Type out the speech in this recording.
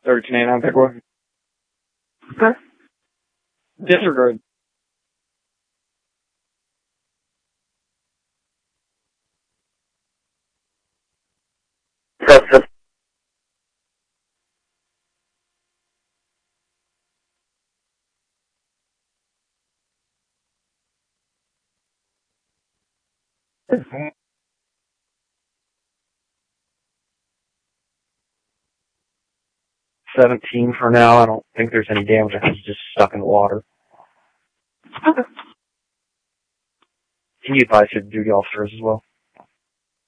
1389 Pickwood. Okay. Disregard. Press 17 for now. I don't think there's any damage. I think he's just stuck in the water. Okay. Can you advise your duty officers as well?